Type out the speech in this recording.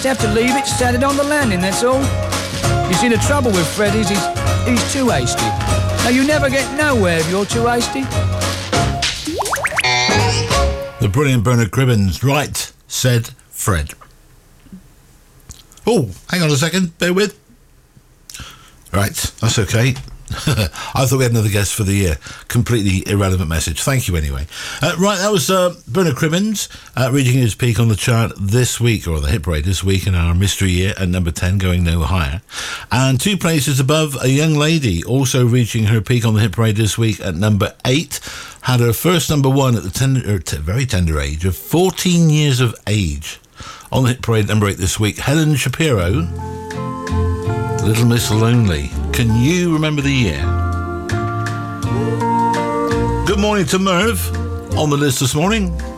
Have to leave it standing on the landing, that's all. You see, the trouble with Fred is he's too hasty. Now, you never get nowhere if you're too hasty. The brilliant Bernard Cribbins. Right, said Fred. Oh, hang on a second. Bear with. Right, that's okay. I thought we had another guest for the year. Completely irrelevant message. Thank you anyway. Right, that was Bernard Cribbins reaching his peak on the chart this week, or the hit parade this week in our mystery year at number 10, going no higher. And 2 places above, a young lady also reaching her peak on the hit parade this week at number 8. Had her first number 1 at the very tender age of 14 years of age. On the hit parade number 8 this week, Helen Shapiro, Little Miss Lonely. Can you remember the year? Good morning to Merv on the list this morning.